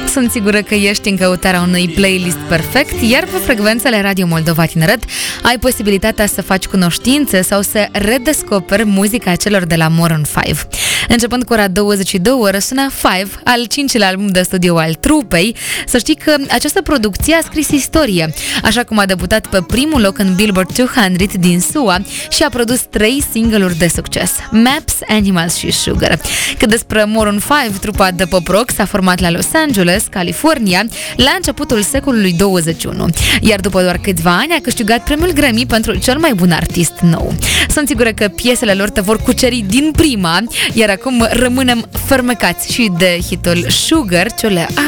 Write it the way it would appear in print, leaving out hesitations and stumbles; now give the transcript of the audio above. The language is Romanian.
Sunt sigură că ești în căutarea unui playlist perfect, iar pe frecvențele Radio Moldova Tineret ai posibilitatea să faci cunoștințe sau să redescoperi muzica celor de la Maroon 5. Începând cu ora 22, răsună Five, al 5-lea album de studio al trupei. Să știi că această producție a scris istorie, așa cum a debutat pe primul loc în Billboard 200 din SUA și a produs 3 single-uri de succes: Maps, Animals și Sugar. Cât despre Maroon 5, trupa de pop rock s-a format la Los Angeles, California, la începutul secolului 21, iar după doar câțiva ani a câștigat premiul Grammy pentru cel mai bun artist nou. Sunt sigură că piesele lor te vor cuceri din prima, iar acum rămânem fermecați și de hitul Sugar, ce le